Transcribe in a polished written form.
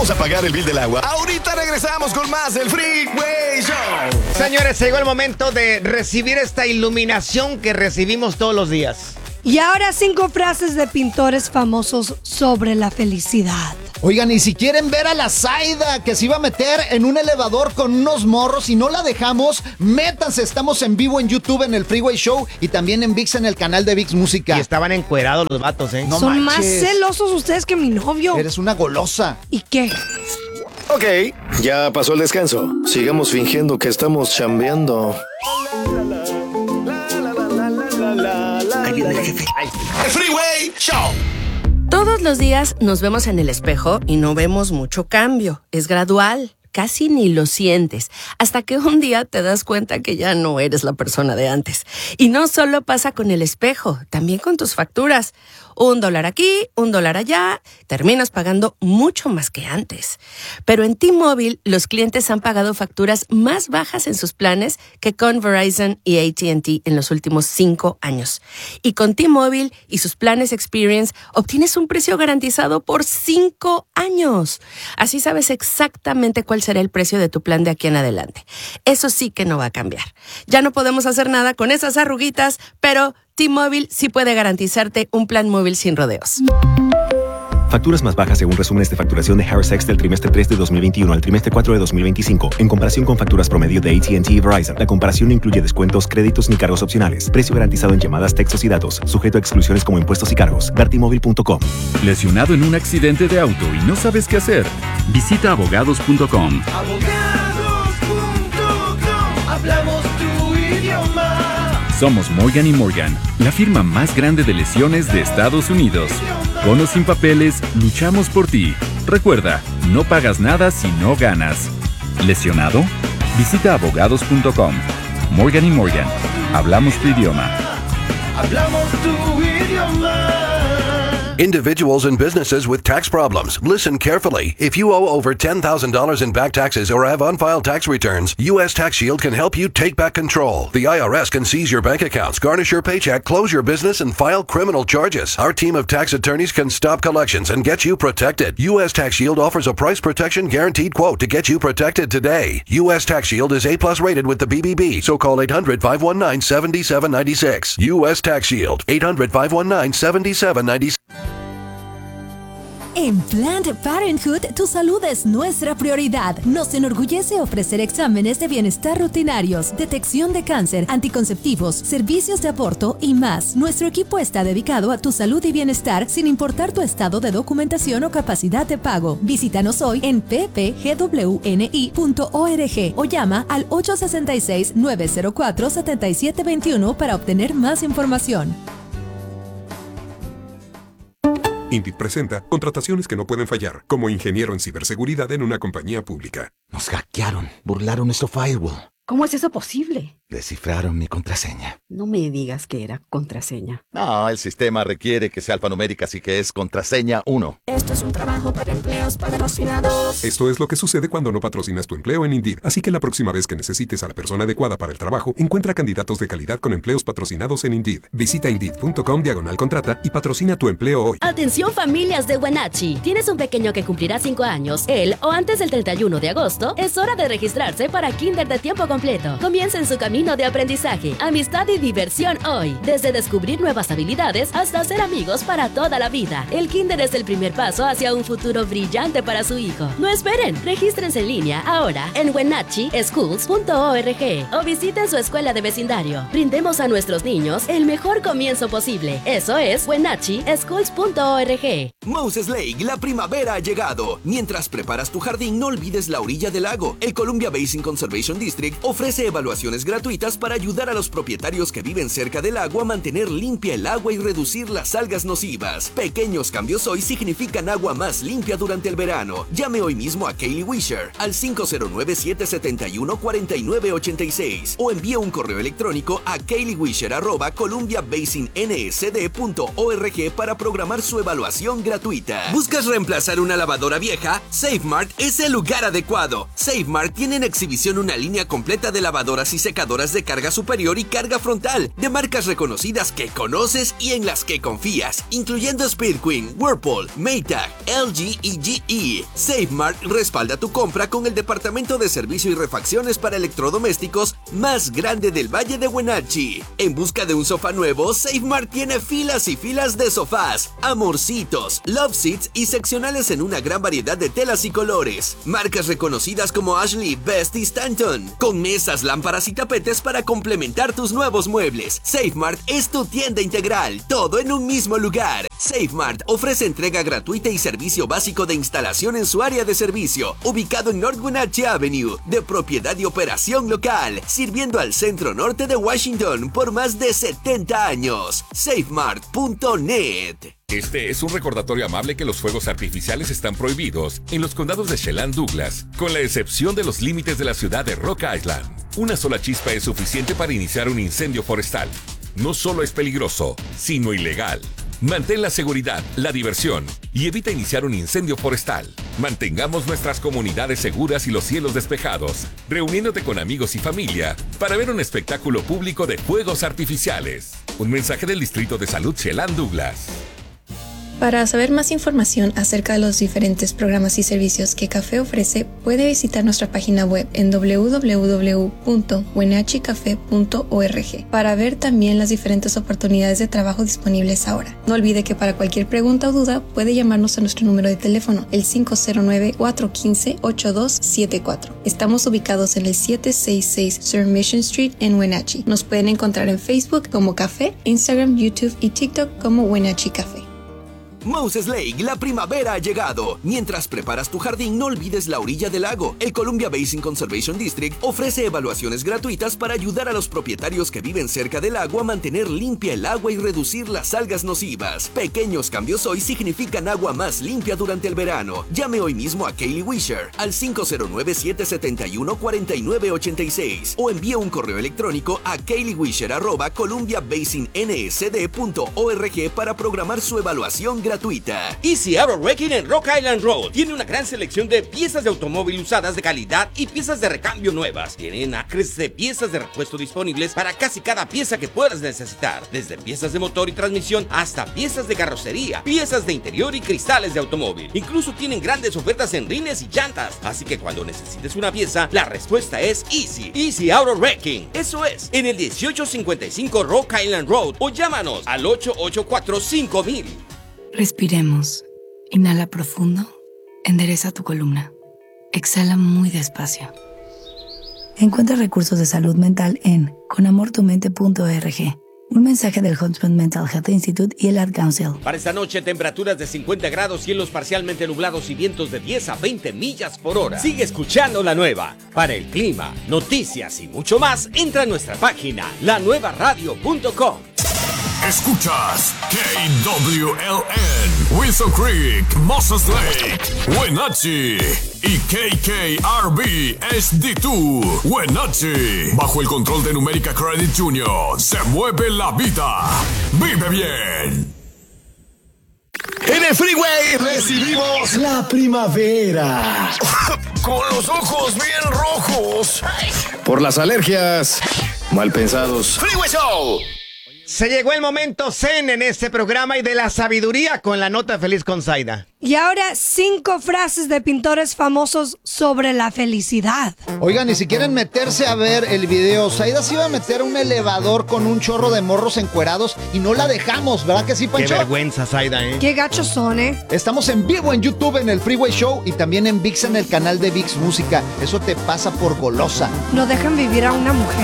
Vamos a pagar el bill del agua. Ahorita regresamos con más del Freeway Show. Señores, llegó el momento de recibir esta iluminación que recibimos todos los días. Y ahora 5 frases de pintores famosos sobre la felicidad. Oigan, y si quieren ver a la Zaida que se iba a meter en un elevador con unos morros y no la dejamos, métanse, estamos en vivo en YouTube en el Freeway Show y también en ViX en el canal de ViX Música. Y estaban encuerados los vatos, ¿eh? No Son manches. más celosos ustedes que mi novio. Eres una golosa. ¿Y qué? Ok, ya pasó el descanso. Sigamos fingiendo que estamos chambeando. Ahí viene el jefe. El Freeway Show. Todos los días nos vemos en el espejo y no vemos mucho cambio. Es gradual, casi ni lo sientes, hasta que un día te das cuenta que ya no eres la persona de antes. Y no solo pasa con el espejo, también con tus facturas. $1 aquí, $1 allá, terminas pagando mucho más que antes. Pero en T-Mobile, los clientes han pagado facturas más bajas en sus planes que con Verizon y AT&T en los últimos 5 años. Y con T-Mobile y sus planes Experience, obtienes un precio garantizado por 5 años. Así sabes exactamente cuál será el precio de tu plan de aquí en adelante. Eso sí que no va a cambiar. Ya no podemos hacer nada con esas arruguitas, pero T-Mobile sí puede garantizarte un plan móvil sin rodeos. Facturas más bajas según resúmenes de facturación de Harris X del trimestre 3 de 2021 al trimestre 4 de 2025, en comparación con facturas promedio de AT&T y Verizon. La comparación no incluye descuentos, créditos ni cargos opcionales. Precio garantizado en llamadas, textos y datos, sujeto a exclusiones como impuestos y cargos. Ver T-Mobile.com. ¿Lesionado en un accidente de auto y no sabes qué hacer? Visita abogados.com. Hablamos tu idioma. Somos Morgan & Morgan, la firma más grande de lesiones de Estados Unidos. Con o sin papeles, luchamos por ti. Recuerda, no pagas nada si no ganas. ¿Lesionado? Visita abogados.com. Morgan & Morgan, hablamos tu idioma. Hablamos tu idioma. Individuals and businesses with tax problems. Listen carefully. If you owe over $10,000 in back taxes or have unfiled tax returns, U.S. Tax Shield can help you take back control. The IRS can seize your bank accots, garnish your paycheck, close your business, and file criminal charges. Our team of tax attorneys can stop collections and get you protected. U.S. Tax Shield offers a price protection guaranteed quote to get you protected today. U.S. Tax Shield is A+ rated with the BBB, so call 800-519-7796. U.S. Tax Shield, 800-519-7796. En Planned Parenthood, tu salud es nuestra prioridad. Nos enorgullece ofrecer exámenes de bienestar rutinarios, detección de cáncer, anticonceptivos, servicios de aborto y más. Nuestro equipo está dedicado a tu salud y bienestar sin importar tu estado de documentación o capacidad de pago. Visítanos hoy en ppgwni.org o llama al 866-904-7721 para obtener más información. Indeed presenta contrataciones que no pueden fallar, como ingeniero en ciberseguridad en una compañía pública. Nos hackearon, burlaron nuestro firewall. ¿Cómo es eso posible? Descifraron mi contraseña. No me digas que era contraseña. No, el sistema requiere que sea alfanumérica, así que es contraseña 1. Esto es un trabajo para empleos patrocinados. Esto es lo que sucede cuando no patrocinas tu empleo en Indeed. Así que la próxima vez que necesites a la persona adecuada para el trabajo, encuentra candidatos de calidad con empleos patrocinados en Indeed. Visita Indeed.com/contrata y patrocina tu empleo hoy. Atención familias de Wenatchee. ¿Tienes un pequeño que cumplirá 5 años? Él o antes del 31 de agosto, es hora de registrarse para Kinder de tiempo completo. Comienza en su camino de aprendizaje, amistad y diversión hoy. Desde descubrir nuevas habilidades hasta ser amigos para toda la vida. El Kinder es el primer paso hacia un futuro brillante para su hijo. No esperen, regístrense en línea ahora en wenatcheeschools.org o visiten su escuela de vecindario. Brindemos a nuestros niños el mejor comienzo posible. Eso es wenatcheeschools.org. Moses Lake, la primavera ha llegado. Mientras preparas tu jardín, no olvides la orilla del lago. El Columbia Basin Conservation District ofrece evaluaciones gratuitas para ayudar a los propietarios que viven cerca del lago a mantener limpia el agua y reducir las algas nocivas. Pequeños cambios hoy significan agua más limpia durante el verano. Llame hoy mismo a Kaylee Wisher al 509-771-4986 o envíe un correo electrónico a kayleewisher@columbiabasinnsd.org para programar su evaluación gratuita. ¿Buscas reemplazar una lavadora vieja? SafeMart es el lugar adecuado. SafeMart tiene en exhibición una línea completa completa de lavadoras y secadoras de carga superior y carga frontal, de marcas reconocidas que conoces y en las que confías, incluyendo Speed Queen, Whirlpool, Maytag, LG y GE. SafeMart respalda tu compra con el departamento de servicio y refacciones para electrodomésticos más grande del Valle de Wenatchee. En busca de un sofá nuevo, SafeMart tiene filas y filas de sofás, amorcitos, love seats y seccionales en una gran variedad de telas y colores. Marcas reconocidas como Ashley, Best y Stanton, con mesas, lámparas y tapetes para complementar tus nuevos muebles. SafeMart es tu tienda integral, todo en un mismo lugar. SafeMart ofrece entrega gratuita y servicio básico de instalación en su área de servicio, ubicado en North Wenatchee Avenue, de propiedad y operación local, sirviendo al centro norte de Washington por más de 70 años. SafeMart.net. Este es un recordatorio amable que los fuegos artificiales están prohibidos en los condados de Chelan Douglas, con la excepción de los límites de la ciudad de Rock Island. Una sola chispa es suficiente para iniciar un incendio forestal. No solo es peligroso, sino ilegal. Mantén la seguridad, la diversión y evita iniciar un incendio forestal. Mantengamos nuestras comunidades seguras y los cielos despejados, reuniéndote con amigos y familia para ver un espectáculo público de fuegos artificiales. Un mensaje del Distrito de Salud Chelan Douglas. Para saber más información acerca de los diferentes programas y servicios que Café ofrece, puede visitar nuestra página web en www.wenatcheecafe.org para ver también las diferentes oportunidades de trabajo disponibles ahora. No olvide que para cualquier pregunta o duda puede llamarnos a nuestro número de teléfono, el 509-415-8274. Estamos ubicados en el 766 Sir Mission Street en Wenatchee. Nos pueden encontrar en Facebook como Café, Instagram, YouTube y TikTok como Wenatchee Café. Moses Lake, la primavera ha llegado. Mientras preparas tu jardín, no olvides la orilla del lago. El Columbia Basin Conservation District ofrece evaluaciones gratuitas para ayudar a los propietarios que viven cerca del lago a mantener limpia el agua y reducir las algas nocivas. Pequeños cambios hoy significan agua más limpia durante el verano. Llame hoy mismo a Kaylee Wisher al 509-771-4986 o envíe un correo electrónico a kayleewisher@columbiabasinsd.org para programar su evaluación gratuita. Easy Auto Wrecking en Rock Island Road tiene una gran selección de piezas de automóvil usadas de calidad y piezas de recambio nuevas. Tienen acres de piezas de repuesto disponibles para casi cada pieza que puedas necesitar, desde piezas de motor y transmisión hasta piezas de carrocería, piezas de interior y cristales de automóvil. Incluso tienen grandes ofertas en rines y llantas, así que cuando necesites una pieza, la respuesta es Easy Auto Wrecking. Eso es, en el 1855 Rock Island Road o llámanos al 884-5000. Respiremos. Inhala profundo. Endereza tu columna. Exhala muy despacio. Encuentra recursos de salud mental en conamortumente.org. Un mensaje del Huntsman Mental Health Institute y el Ad Council. Para esta noche, temperaturas de 50 grados, cielos parcialmente nublados y vientos de 10 a 20 millas por hora. Sigue escuchando La Nueva. Para el clima, noticias y mucho más, entra a nuestra página, lanuevaradio.com. Escuchas KWLN, Wilson Creek, Moses Lake, Wenatchee y KKRB HD2, Wenatchee. Bajo el control de Numérica Credit Union, se mueve la vida. Vive bien. En el Freeway recibimos la primavera. Con los ojos bien rojos. Por las alergias mal pensados. Freeway Show. Se llegó el momento zen en este programa y de la sabiduría con la nota feliz con Zaida. Y ahora 5 frases de pintores famosos sobre la felicidad. Oigan, y si quieren meterse a ver el video, Zaida se iba a meter a un elevador con un chorro de morros encuerados y no la dejamos, ¿verdad que sí, Pancho? Qué vergüenza, Zaida, ¿eh? Qué gachos son, ¿eh? Estamos en vivo en YouTube en el Freeway Show y también en ViX en el canal de ViX Música. Eso te pasa por golosa. No dejan vivir a una mujer.